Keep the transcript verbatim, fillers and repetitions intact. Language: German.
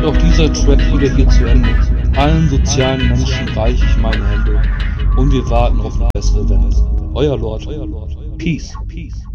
geht auch dieser Track wieder hier zu Ende. Allen sozialen Menschen reiche ich meine Hände und wir warten auf eine bessere Welt. Euer Lord. Peace. Peace.